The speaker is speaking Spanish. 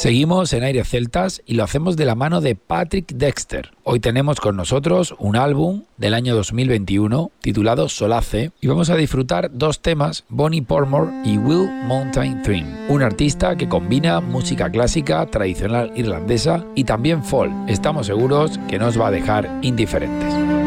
Seguimos en Aires Celtas y lo hacemos de la mano de Patrick Dexter. Hoy tenemos con nosotros un álbum del año 2021 titulado Solace y vamos a disfrutar dos temas, Bonnie Pormore y Will Mountain Theme, un artista que combina música clásica tradicional irlandesa y también folk. Estamos seguros que nos va a dejar indiferentes.